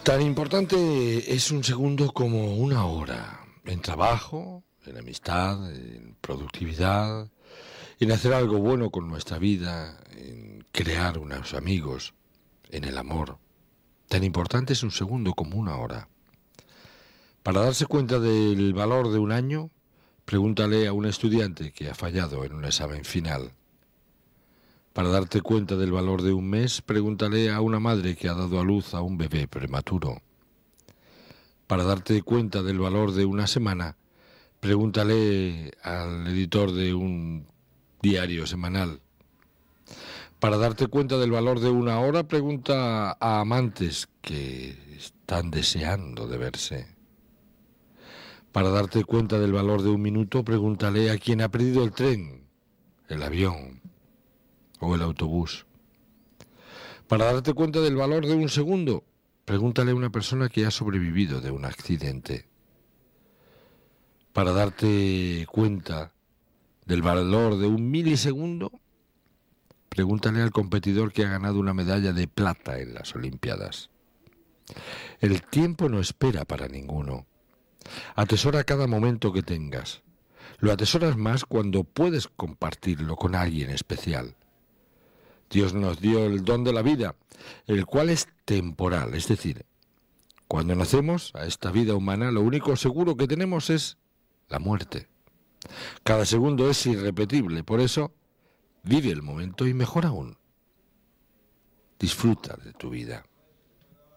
Tan importante es un segundo como una hora, en trabajo, en amistad, en productividad, en hacer algo bueno con nuestra vida, en crear unos amigos, en el amor. Tan importante es un segundo como una hora. Para darse cuenta del valor de un año, pregúntale a un estudiante que ha fallado en un examen final. Para darte cuenta del valor de un mes, pregúntale a una madre que ha dado a luz a un bebé prematuro. Para darte cuenta del valor de una semana, pregúntale al editor de un diario semanal. Para darte cuenta del valor de una hora, pregunta a amantes que están deseando de verse. Para darte cuenta del valor de un minuto, pregúntale a quien ha perdido el tren, el avión o el autobús. Para darte cuenta del valor de un segundo, pregúntale a una persona que ha sobrevivido de un accidente. Para darte cuenta del valor de un milisegundo, pregúntale al competidor que ha ganado una medalla de plata en las Olimpiadas. El tiempo no espera para ninguno. Atesora cada momento que tengas. Lo atesoras más cuando puedes compartirlo con alguien especial. Dios nos dio el don de la vida, el cual es temporal, es decir, cuando nacemos a esta vida humana, lo único seguro que tenemos es la muerte. Cada segundo es irrepetible, por eso vive el momento y mejor aún, disfruta de tu vida.